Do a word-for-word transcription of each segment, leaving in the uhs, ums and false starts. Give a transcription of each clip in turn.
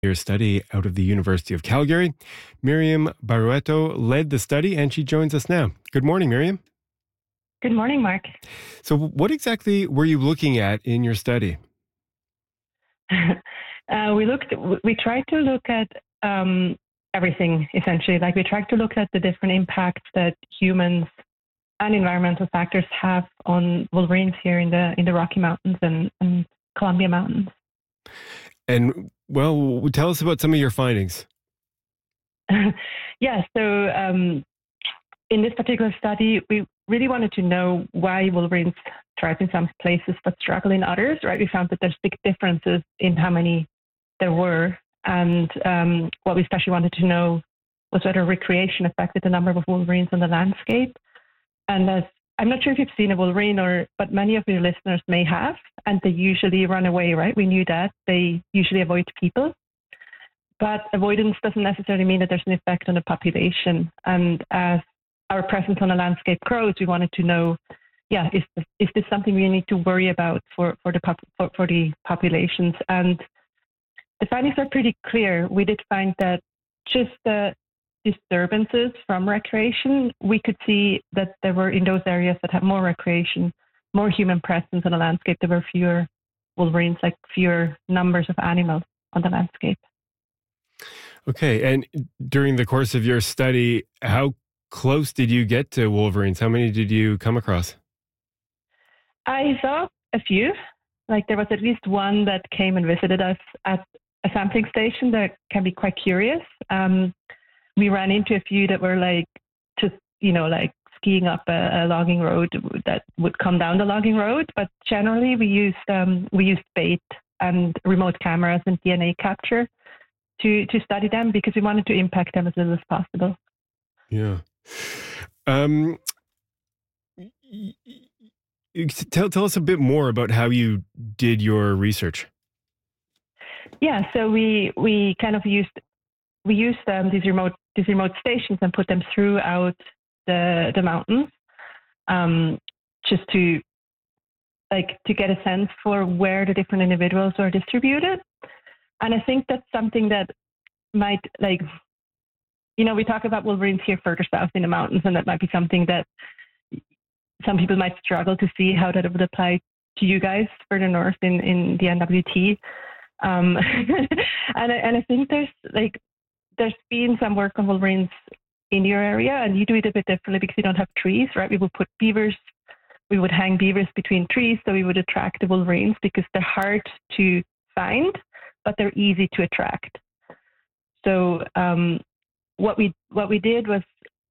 Your study out of the University of Calgary. Miriam Barrueto led the study and she joins us now. Good morning, Miriam. Good morning, Mark. So what exactly were you looking at in your study? uh, we looked, we tried to look at um, everything, essentially. Like we tried to look at the different impacts that humans and environmental factors have on wolverines here in the in the Rocky Mountains and, and Columbia Mountains. And, well, tell us about some of your findings. yeah, so um, in this particular study, we really wanted to know why wolverines thrive in some places but struggle in others, right? We found that there's big differences in how many there were. And um, what we especially wanted to know was whether recreation affected the number of wolverines on the landscape. And as I'm not sure if you've seen a wolverine, or but many of your listeners may have, and they usually run away, right? We knew that. They usually avoid people. But avoidance doesn't necessarily mean that there's an effect on the population. And as our presence on the landscape grows, we wanted to know, yeah, is this, is this something we need to worry about for, for, the, pop, for, for the populations? And the findings are pretty clear. We did find that just the disturbances from recreation, we could see that there were, in those areas that had more recreation, more human presence on the landscape, there were fewer wolverines, like fewer numbers of animals on the landscape. Okay, and during the course of your study, how close did you get to wolverines? How many did you come across? I saw a few. Like there was at least one that came and visited us at a sampling station that can be quite curious. Um, we ran into a few that were like just, you know, like skiing up a, a logging road that would come down the logging road. But generally we used um, we used bait and remote cameras and D N A capture to, to study them because we wanted to impact them as little as possible. Yeah. Um, tell, tell us a bit more about how you did your research. Yeah, so we we kind of used we used um, these remote these remote stations and put them throughout the the mountains, um, just to like to get a sense for where the different individuals are distributed. And I think that's something that might, like, you know, we talk about wolverines here further south in the mountains, and that might be something that some people might struggle to see how that would apply to you guys further north in, in the N W T. Um, and, I, and I think there's like, there's been some work on wolverines in your area, and you do it a bit differently because you don't have trees, right? We would put beavers, we would hang beavers between trees, so we would attract the wolverines because they're hard to find, but they're easy to attract. So um, what we what we did was,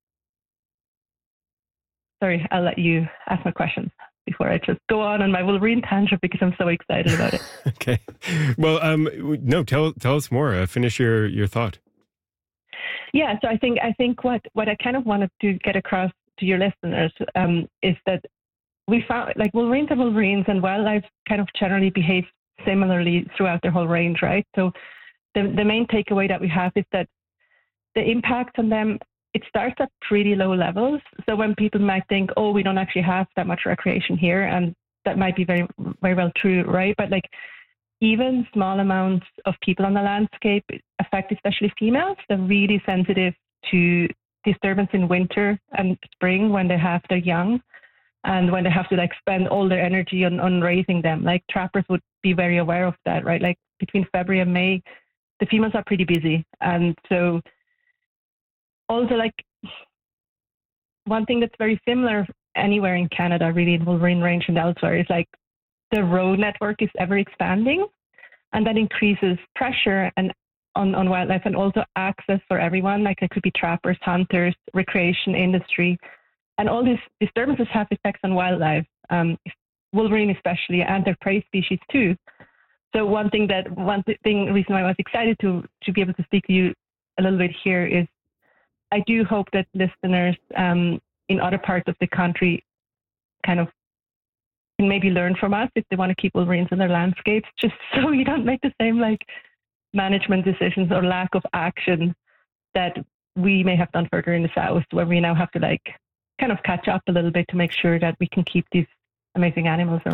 sorry, I'll let you ask my questions before I just go on on my wolverine tangent because I'm so excited about it. Okay. Well, um, no, tell tell us more. Uh, finish your, your thought. Yeah, so I think I think what, what I kind of wanted to get across to your listeners um, is that we found like wolverines are wolverines, and wildlife kind of generally behaves similarly throughout their whole range, right? So the the main takeaway that we have is that the impact on them, it starts at pretty low levels. So when people might think, oh, we don't actually have that much recreation here, and that might be very, very well true, right? But like even small amounts of people on the landscape affect especially females. They're really sensitive to disturbance in winter and spring when they have their young, and when they have to like spend all their energy on, on raising them. Like trappers would be very aware of that, right? Like between February and May, the females are pretty busy. And so also, like, one thing that's very similar anywhere in Canada, really in Wolverine Range and elsewhere, is like the road network is ever expanding, and that increases pressure and on, on wildlife and also access for everyone. Like it could be trappers, hunters, recreation industry, and all these disturbances have effects on wildlife, um, wolverine especially, and their prey species too. So one thing that one thing reason why I was excited to to be able to speak to you a little bit here is I do hope that listeners um, in other parts of the country kind of can maybe learn from us if they want to keep wolverines in their landscapes, just so you don't make the same like management decisions or lack of action that we may have done further in the south, where we now have to like kind of catch up a little bit to make sure that we can keep these amazing animals around.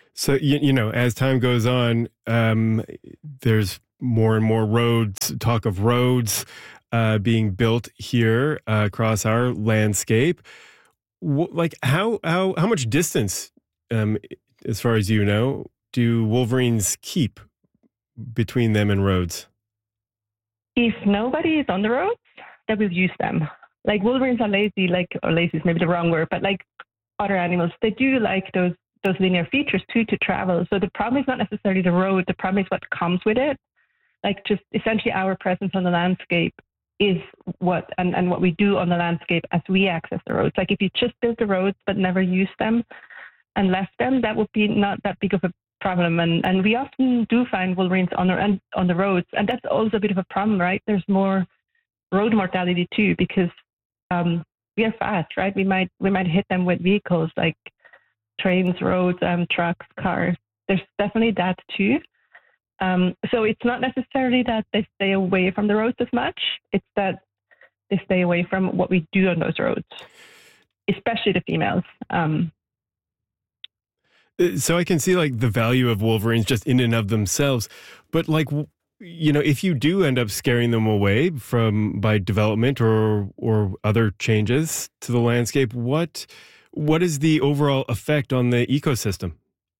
So, you, you know, as time goes on, um, there's more and more roads, talk of roads uh, being built here uh, across our landscape. W- like, how, how, how much distance, um, as far as you know, do wolverines keep between them and roads? If nobody is on the roads, they will use them. Like wolverines are lazy, like or lazy is maybe the wrong word, but like other animals, they do like those those linear features too to travel. So the problem is not necessarily the road. The problem is what comes with it. Like just essentially our presence on the landscape is what and, and what we do on the landscape as we access the roads. Like if you just built the roads but never used them and left them, that would be not that big of a problem. And and we often do find wolverines on the on the roads, and that's also a bit of a problem, right? There's more road mortality too because um, we are fast, right? We might we might hit them with vehicles like trains, roads, um, trucks, cars. There's definitely that too. Um, so it's not necessarily that they stay away from the roads as much. It's that they stay away from what we do on those roads, especially the females. Um, So I can see like the value of wolverines just in and of themselves, but like you know, if you do end up scaring them away from by development or or other changes to the landscape, what what is the overall effect on the ecosystem?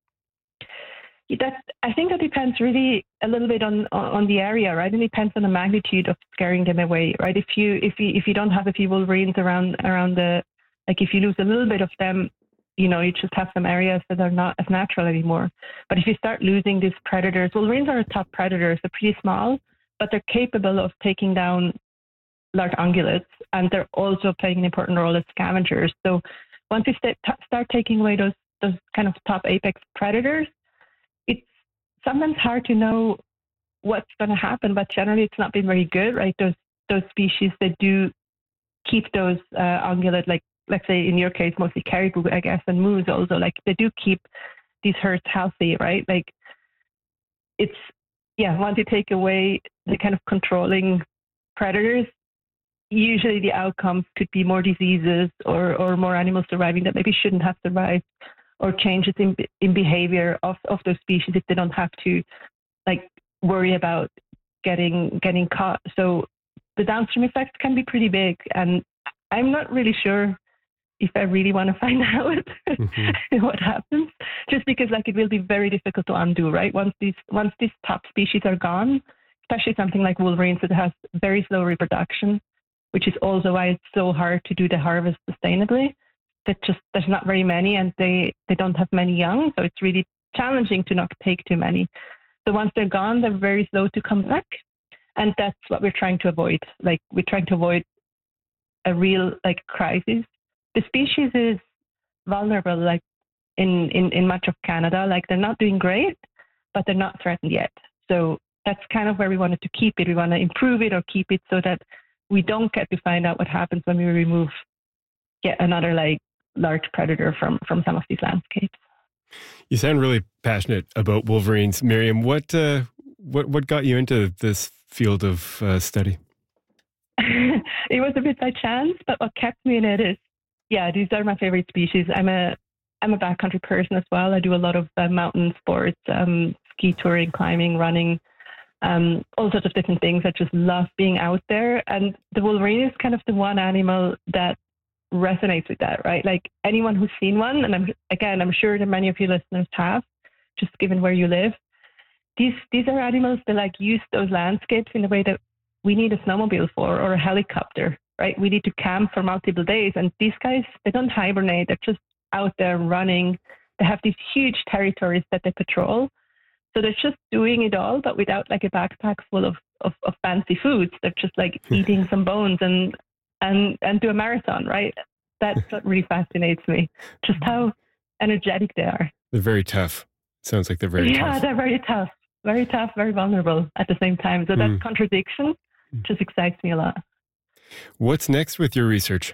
that I think that depends really a little bit on on the area, right? It depends on the magnitude of scaring them away, right? If you if you if you don't have a few wolverines around around the like if you lose a little bit of them, you know, you just have some areas that are not as natural anymore. But if you start losing these predators, wolverines are a top predators. They're pretty small, but they're capable of taking down large ungulates, and they're also playing an important role as scavengers. So once you st- t- start taking away those those kind of top apex predators, it's sometimes hard to know what's going to happen, but generally it's not been very good, right? Those those species that do keep those uh, ungulate, like let's say in your case, mostly caribou, I guess, and moose also, like they do keep these herds healthy, right? Like it's, yeah, once you take away the kind of controlling predators, usually the outcomes could be more diseases or, or more animals surviving that maybe shouldn't have survived, or changes in in behavior of, of those species if they don't have to like worry about getting getting caught. So the downstream effects can be pretty big, and I'm not really sure if I really want to find out mm-hmm. what happens, just because like it will be very difficult to undo, right? Once these once these top species are gone, especially something like wolverines that has very slow reproduction, which is also why it's so hard to do the harvest sustainably. That just there's not very many, and they they don't have many young, so it's really challenging to not take too many. So once they're gone, they're very slow to come back, and that's what we're trying to avoid. Like we're trying to avoid a real like crisis. The species is vulnerable, like in, in, in much of Canada. Like they're not doing great, but they're not threatened yet. So that's kind of where we wanted to keep it. We want to improve it or keep it so that we don't get to find out what happens when we remove yet another like large predator from, from some of these landscapes. You sound really passionate about wolverines, Miriam. What uh, what what got you into this field of uh, study? It was a bit by chance, but what kept me in it is, yeah, these are my favorite species. I'm a I'm a backcountry person as well. I do a lot of uh, mountain sports, um, ski touring, climbing, running, um, all sorts of different things. I just love being out there. And the wolverine is kind of the one animal that resonates with that, right? Like anyone who's seen one, and I'm again, I'm sure that many of you listeners have, just given where you live. These these are animals that like use those landscapes in a way that we need a snowmobile for, or a helicopter, right? We need to camp for multiple days. And these guys, they don't hibernate. They're just out there running. They have these huge territories that they patrol. So they're just doing it all, but without like a backpack full of, of, of fancy foods. They're just like eating some bones and, and, and do a marathon, right? That's what really fascinates me. Just how energetic they are. They're very tough. Sounds like they're very yeah, tough. Yeah, they're very tough. Very tough, very vulnerable at the same time. So that mm. contradiction just excites me a lot. What's next with your research?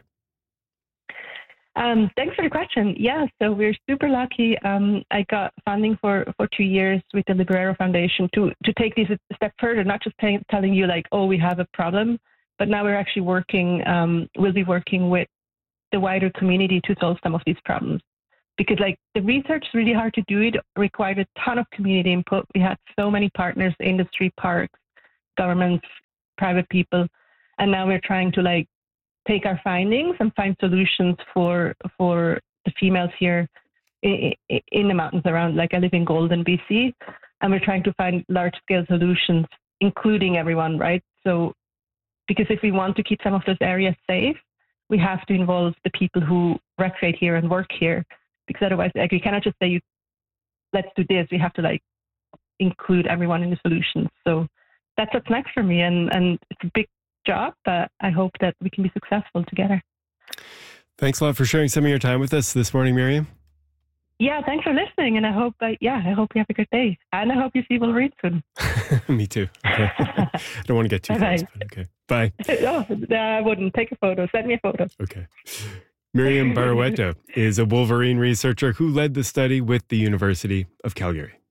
Um, thanks for the question. Yeah, so we're super lucky. Um, I got funding for, for two years with the Librero Foundation to, to take this a step further, not just t- telling you like, oh, we have a problem, but now we're actually working, um, we'll be working with the wider community to solve some of these problems. because like the research is really hard to do. It required a ton of community input. We had so many partners, industry, parks, governments, private people, and now we're trying to like take our findings and find solutions for for the females here in, in the mountains around. Like I live in Golden, B C, and we're trying to find large scale solutions, including everyone, right? So, because if we want to keep some of those areas safe, we have to involve the people who recreate here and work here, because otherwise, like, we cannot just say, you, let's do this. We have to like include everyone in the solutions. So that's what's next for me. And, and it's a big job, but I hope that we can be successful together. Thanks a lot for sharing some of your time with us this morning, Miriam. Yeah, thanks for listening. And I hope, uh, yeah, I hope you have a good day. And I hope you see Wolverine soon. Me too. Okay. I don't want to get too close, but okay. Bye. Oh, I wouldn't. Take a photo. Send me a photo. Okay. Miriam Barrueto is a Wolverine researcher who led the study with the University of Calgary.